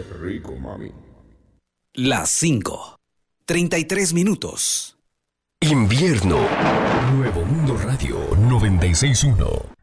Qué rico, mami. Las 5:33. Invierno. Nuevo Mundo Radio 96.1.